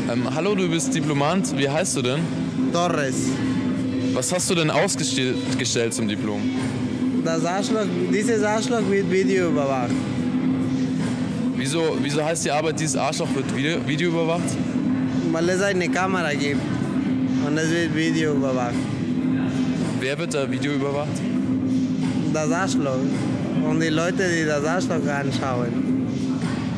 Hallo, du bist Diplomant. Wie heißt du denn? Torres. Was hast du denn ausgestellt zum Diplom? Dieses Arschloch wird Video überwacht. Wieso heißt die Arbeit, dieses Arschloch wird Video überwacht? Weil es eine Kamera gibt und es wird Video überwacht. Wer wird da Video überwacht? Das Arschloch und die Leute, die das Arschloch anschauen.